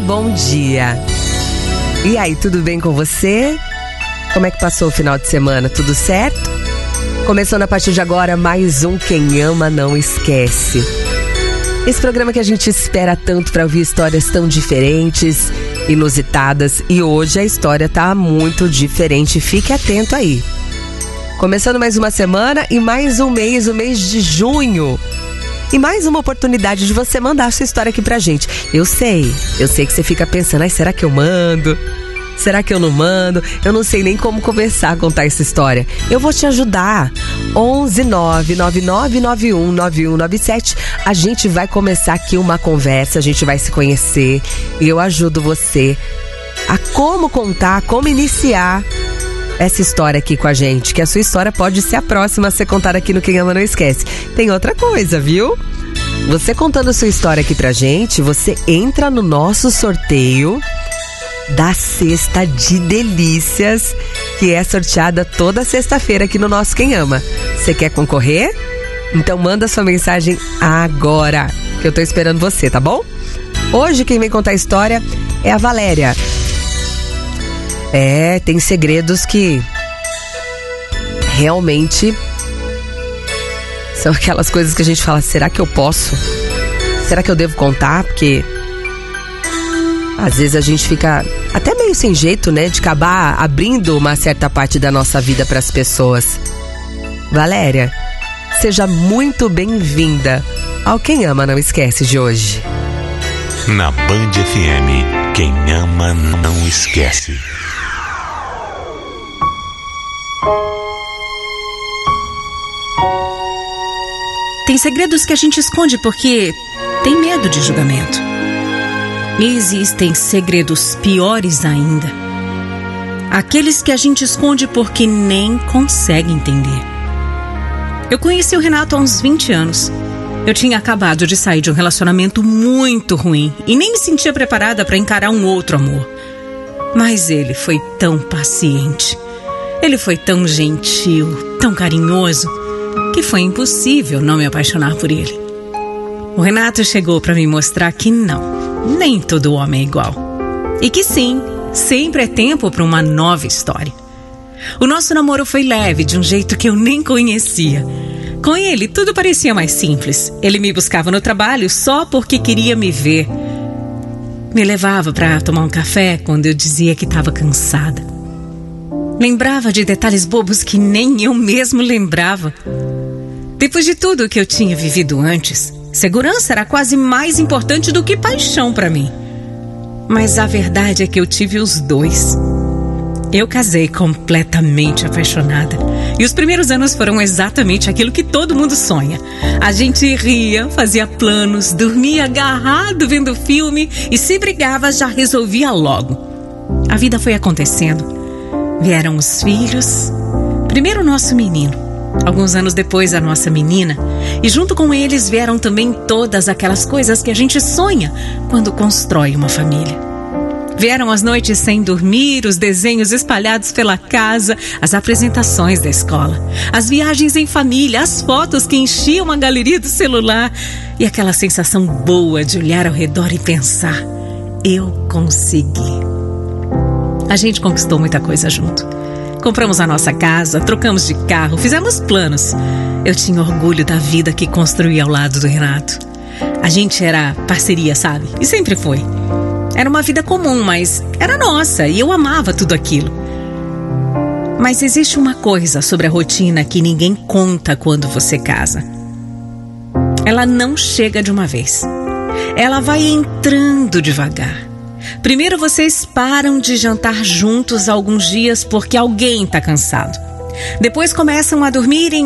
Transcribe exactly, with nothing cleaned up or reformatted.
bom dia. E aí, tudo bem com você? Como é que passou o final de semana? Tudo certo? Começando a partir de agora mais um Quem Ama Não Esquece. Esse programa que a gente espera tanto para ouvir histórias tão diferentes, inusitadas, e hoje a história tá muito diferente. Fique atento aí. Começando mais uma semana e mais um mês, o mês de junho. E mais uma oportunidade de você mandar a sua história aqui pra gente. Eu sei, eu sei que você fica pensando, ai, será que eu mando? Será que eu não mando? Eu não sei nem como começar a contar essa história. Eu vou te ajudar. onze nove nove nove nove um nove um nove sete. A gente vai começar aqui uma conversa, a gente vai se conhecer. E eu ajudo você a como contar, como iniciar essa história aqui com a gente, que a sua história pode ser a próxima a ser contada aqui no Quem Ama Não Esquece. Tem outra coisa, viu? Você contando a sua história aqui pra gente, você entra no nosso sorteio da Cesta de Delícias, que é sorteada toda sexta-feira aqui no nosso Quem Ama. Você quer concorrer? Então manda sua mensagem agora, que eu tô esperando você, tá bom? Hoje quem vem contar a história é a Valéria. É, tem segredos que realmente são aquelas coisas que a gente fala, será que eu posso? Será que eu devo contar? Porque às vezes a gente fica até meio sem jeito, né? De acabar abrindo uma certa parte da nossa vida para as pessoas. Valéria, seja muito bem-vinda ao Quem Ama Não Esquece de hoje. Na Band F M, Quem Ama Não Esquece. Tem segredos que a gente esconde porque tem medo de julgamento. E existem segredos piores ainda. Aqueles que a gente esconde porque nem consegue entender. Eu conheci o Renato há uns vinte anos. Eu tinha acabado de sair de um relacionamento muito ruim e nem me sentia preparada para encarar um outro amor. Mas ele foi tão paciente. Ele foi tão gentil, tão carinhoso, que foi impossível não me apaixonar por ele. O Renato chegou para me mostrar que não, nem todo homem é igual. E que sim, sempre é tempo para uma nova história. O nosso namoro foi leve, de um jeito que eu nem conhecia. Com ele, tudo parecia mais simples. Ele me buscava no trabalho só porque queria me ver. Me levava para tomar um café quando eu dizia que estava cansada. Lembrava de detalhes bobos que nem eu mesmo lembrava. Depois de tudo que eu tinha vivido antes, segurança era quase mais importante do que paixão para mim. Mas a verdade é que eu tive os dois. Eu casei completamente apaixonada. E os primeiros anos foram exatamente aquilo que todo mundo sonha. A gente ria, fazia planos, dormia agarrado vendo filme e se brigava já resolvia logo. A vida foi acontecendo. Vieram os filhos, primeiro o nosso menino, alguns anos depois a nossa menina, e junto com eles vieram também todas aquelas coisas que a gente sonha quando constrói uma família. Vieram as noites sem dormir, os desenhos espalhados pela casa, as apresentações da escola, as viagens em família, as fotos que enchiam a galeria do celular e aquela sensação boa de olhar ao redor e pensar, eu consegui. A gente conquistou muita coisa junto. Compramos a nossa casa, trocamos de carro, fizemos planos. Eu tinha orgulho da vida que construí ao lado do Renato. A gente era parceria, sabe? E sempre foi. Era uma vida comum, mas era nossa e eu amava tudo aquilo. Mas existe uma coisa sobre a rotina que ninguém conta quando você casa. Ela não chega de uma vez. Ela vai entrando devagar. Primeiro vocês param de jantar juntos alguns dias porque alguém está cansado. Depois começam a dormir em